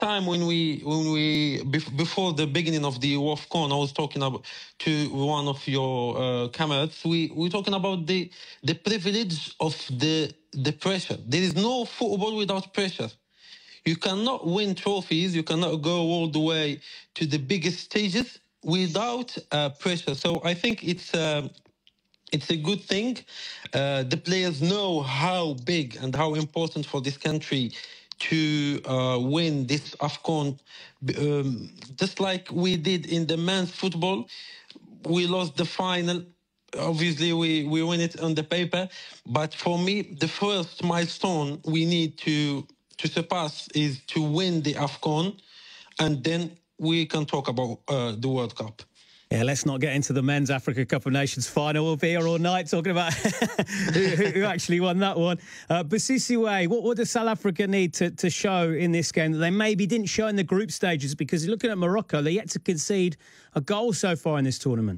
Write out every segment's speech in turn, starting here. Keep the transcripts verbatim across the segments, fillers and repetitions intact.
time when we when we before the beginning of the WAFCON, I was talking about to one of your uh, comrades. We we talking about the the privilege of the the pressure. There is no football without pressure. You cannot win trophies. You cannot go all the way to the biggest stages without uh, pressure. So I think it's. Uh, It's a good thing. Uh, the players know how big and how important for this country to uh, win this AFCON. Um, just like we did in the men's football, we lost the final. Obviously, we, we win it on the paper. But for me, the first milestone we need to, to surpass is to win the AFCON. And then we can talk about uh, the World Cup. Yeah, let's not get into the Men's Africa Cup of Nations final. We'll be here all night talking about who, who actually won that one. Uh, Busisiwe, what, what does South Africa need to, to show in this game that they maybe didn't show in the group stages? Because looking at Morocco, they're yet to concede a goal so far in this tournament.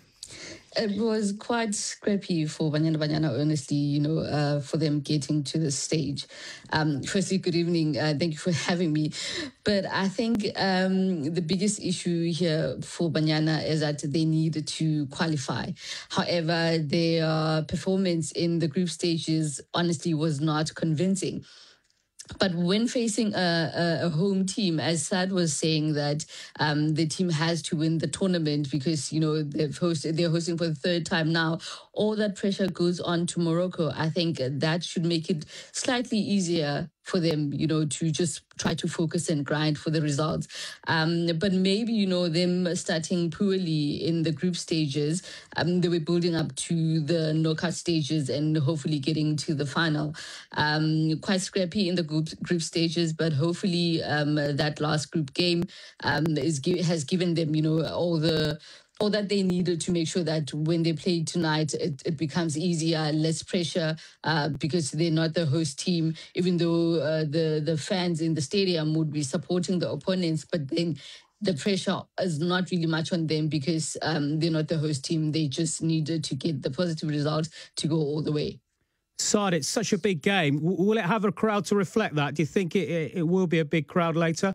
It was quite scrappy for Banyana Banyana, honestly, you know, uh, for them getting to this stage. Um, firstly, good evening. Uh, thank you for having me. But I think um, the biggest issue here for Banyana is that they need to qualify. However, their performance in the group stages, honestly, was not convincing. But when facing a, a, a home team, as Sad was saying, that um, the team has to win the tournament because, you know, they've hosted, they're hosting for the third time now, all that pressure goes on to Morocco. I think that should make it slightly easier for them, you know, to just try to focus and grind for the results. Um, but maybe, you know, them starting poorly in the group stages, um, they were building up to the knockout stages and hopefully getting to the final. Um, quite scrappy in the group, group stages, but hopefully um, that last group game um, is has given them, you know, all the all that they needed to make sure that when they play tonight, it, it becomes easier, less pressure, uh, because they're not the host team, even though uh, the, the fans in the stadium would be supporting the opponents, but then the pressure is not really much on them because um, they're not the host team. They just needed to get the positive results to go all the way. Saad, it's such a big game. Will it have a crowd to reflect that? Do you think it, it, it will be a big crowd later?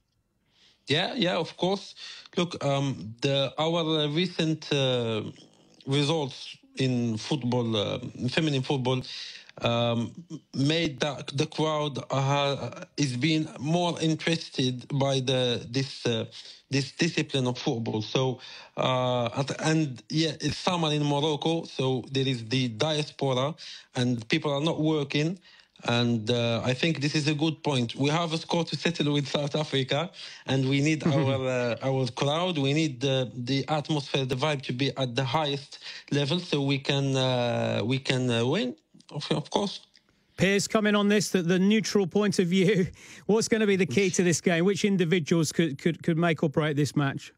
Yeah, yeah, of course. Look, um, the our recent uh, results in football, uh, feminine football, um, made that the crowd uh, is being more interested by the this uh, this discipline of football. So, uh, and yeah, it's summer in Morocco, so there is the diaspora, and people are not working. And uh, I think this is a good point. We have a score to settle with South Africa, and we need our uh, our crowd. We need the the atmosphere, the vibe to be at the highest level, so we can uh, we can uh, win. Of, of course. Piers, coming on this, the, the neutral point of view, what's going to be the key to this game? Which individuals could could could make or break this match?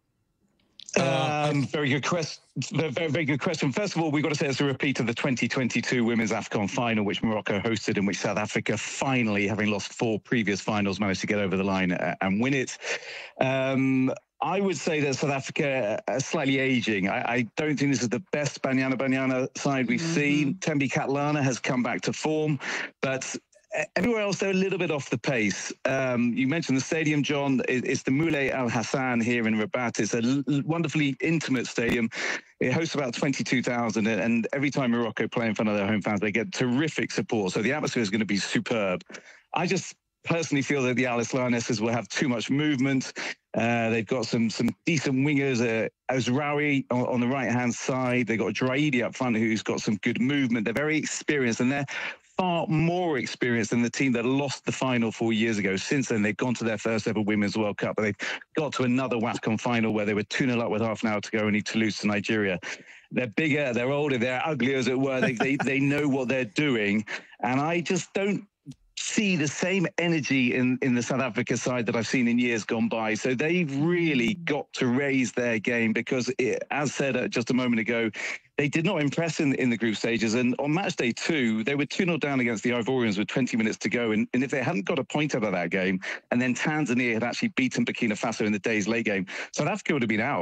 Um, very good question. Very, very good question. First of all, we've got to say it's a repeat of the twenty twenty-two Women's AFCON final, which Morocco hosted, in which South Africa finally, having lost four previous finals, managed to get over the line and win it. Um, I would say that South Africa are slightly aging. I, I don't think this is the best Banyana Banyana side we've mm-hmm. seen. Thembi Kgatlana has come back to form, but everywhere else, they're a little bit off the pace. Um, you mentioned the stadium, John. It's the Moulay Al Hassan here in Rabat. It's a wonderfully intimate stadium. It hosts about twenty-two thousand, and every time Morocco play in front of their home fans, they get terrific support. So the atmosphere is going to be superb. I just personally feel that the Alice Lionesses will have too much movement. Uh, they've got some some decent wingers. Uh, Azraoui on, on the right-hand side. They've got Draidi up front who's got some good movement. They're very experienced, and they're far more experienced than the team that lost the final four years ago. Since then, they've gone to their first ever Women's World Cup, but they've got to another WAFCON final where they were two nil up with half an hour to go and need to lose to Nigeria. They're bigger, they're older, they're ugly, as it were. They, they, they know what they're doing. And I just don't see the same energy in, in the South Africa side that I've seen in years gone by. So they've really got to raise their game because, it, as said uh, just a moment ago, they did not impress in, in the group stages. And on match day two, they were two nil down against the Ivorians with twenty minutes to go. And, and if they hadn't got a point out of that game, and then Tanzania had actually beaten Burkina Faso in the day's late game, South Africa would have been out.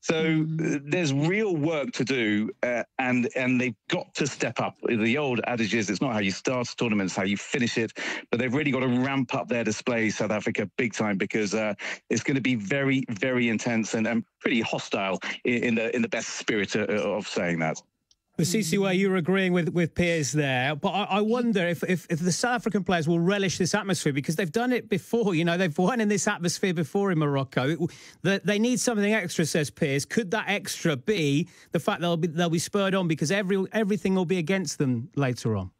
So uh, there's real work to do, uh, and and they've got to step up. The old adage is, it's not how you start a tournament, it's how you finish it. But they've really got to ramp up their display, South Africa, big time, because uh, it's going to be very, very intense and, and pretty hostile in, in the in the best spirit of, of saying that. Busisiwe, you were agreeing with, with Piers there, but I, I wonder if, if, if the South African players will relish this atmosphere, because they've done it before. You know, they've won in this atmosphere before in Morocco. They, they need something extra, says Piers. Could that extra be the fact they'll be they'll be spurred on because every everything will be against them later on?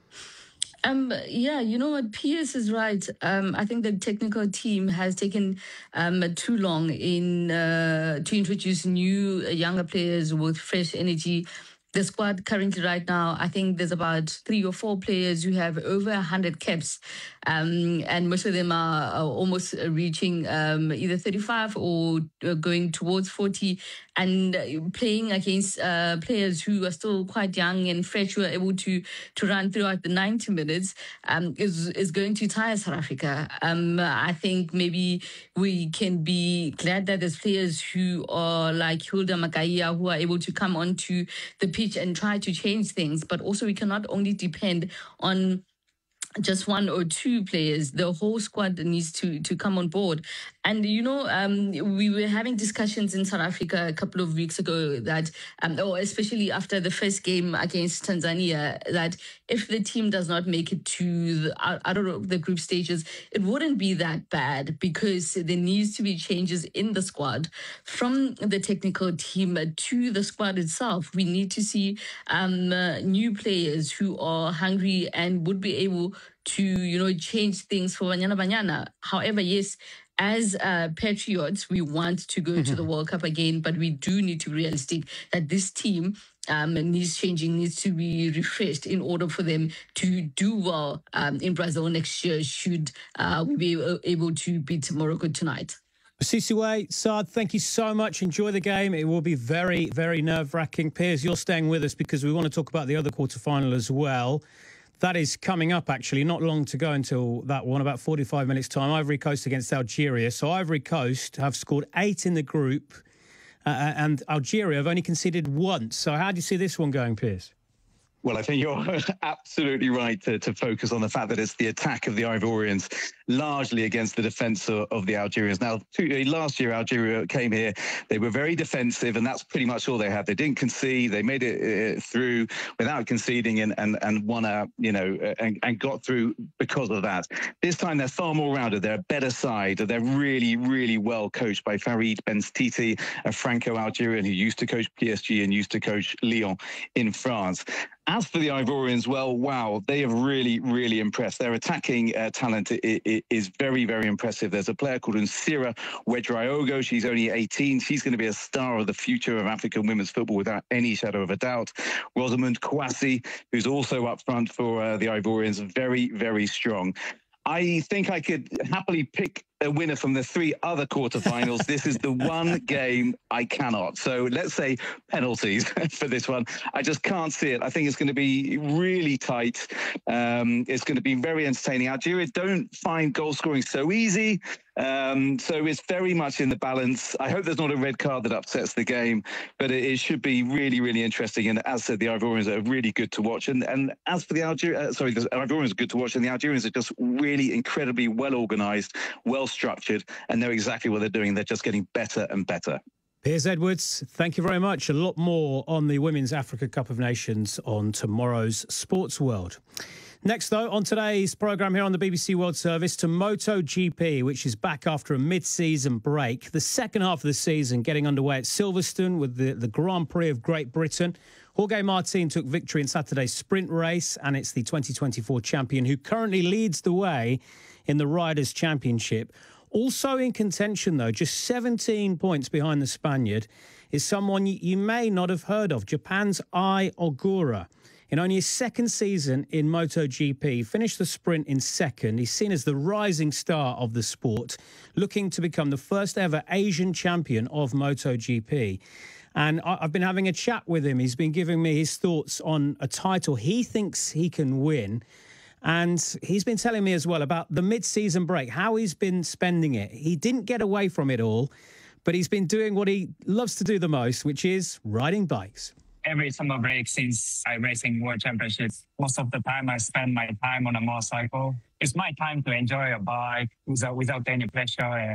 Um, yeah, you know what, Piers is right. Um, I think the technical team has taken um, too long in uh, to introduce new uh, younger players with fresh energy. The squad currently right now, I think there's about three or four players who have over one hundred caps, um, and most of them are, are almost reaching um, either thirty-five or uh, going towards forty, and playing against uh, players who are still quite young and fresh, who are able to to run throughout the ninety minutes, um, is, is going to tire South Africa. Um, I think maybe we can be glad that there's players who are like Hilda Makaya, who are able to come onto the pitch and try to change things, but also we cannot only depend on just one or two players. The whole squad needs to to come on board. And, you know, um, we were having discussions in South Africa a couple of weeks ago that, um, or especially after the first game against Tanzania, that if the team does not make it to the, out of the group stages, it wouldn't be that bad, because there needs to be changes in the squad from the technical team to the squad itself. We need to see um, uh, new players who are hungry and would be able to, you know, change things for Banyana Banyana. However, yes, as uh, patriots, we want to go mm-hmm. to the World Cup again, but we do need to be realistic that this team um, needs changing, needs to be refreshed in order for them to do well um, in Brazil next year, should uh, we be able to beat Morocco tonight. Busisiwe, Saad, thank you so much. Enjoy the game. It will be very, very nerve-wracking. Piers, you're staying with us because we want to talk about the other quarter-final as well. That is coming up, actually, not long to go until that one, about forty-five minutes' time. Ivory Coast against Algeria. So Ivory Coast have scored eight in the group, uh, and Algeria have only conceded once. So how do you see this one going, Piers? Well, I think you're absolutely right to, to focus on the fact that it's the attack of the Ivorians largely against the defence of, of the Algerians. Now, two, last year, Algeria came here. They were very defensive, and that's pretty much all they had. They didn't concede. They made it uh, through without conceding and, and, and won out, you know, and, and got through because of that. This time, they're far more rounded. They're a better side. They're really, really well coached by Farid Benstiti, a Franco-Algerian who used to coach P S G and used to coach Lyon in France. As for the Ivorians, well, wow, they have really, really impressed. Their attacking uh, talent is very, very impressive. There's a player called Nsira Wedraogo. She's only eighteen. She's going to be a star of the future of African women's football without any shadow of a doubt. Rosamund Kwasi, who's also up front for uh, the Ivorians, very, very strong. I think I could happily pick a winner from the three other quarterfinals. This is the one game I cannot. So let's say penalties for this one. I just can't see it. I think it's going to be really tight. Um, it's going to be very entertaining. Algeria don't find goal scoring so easy. Um, so it's very much in the balance. I hope there's not a red card that upsets the game, but it, it should be really, really interesting. And as I said, the Ivorians are really good to watch. And and as for the Algerians, uh, sorry, the Ivorians are good to watch, and the Algerians are just really incredibly well organised, well structured, and know exactly what they're doing. They're just getting better and better. Piers Edwards, thank you very much. A lot more on the Women's Africa Cup of Nations on tomorrow's Sports World. Next, though, on today's programme here on the B B C World Service, to MotoGP, which is back after a mid-season break. The second half of the season getting underway at Silverstone with the, the Grand Prix of Great Britain. Jorge Martin took victory in Saturday's sprint race, and it's the twenty twenty-four champion who currently leads the way in the Riders' Championship. Also in contention, though, just seventeen points behind the Spaniard, is someone you may not have heard of, Japan's Ai Ogura. In only his second season in MotoGP, he finished the sprint in second. He's seen as the rising star of the sport, looking to become the first ever Asian champion of MotoGP. And I've been having a chat with him. He's been giving me his thoughts on a title he thinks he can win. And he's been telling me as well about the mid-season break, how he's been spending it. He didn't get away from it all, but he's been doing what he loves to do the most, which is riding bikes. Every summer break since I racing World Championships, most of the time I spend my time on a motorcycle. It's my time to enjoy a bike without, without any pressure.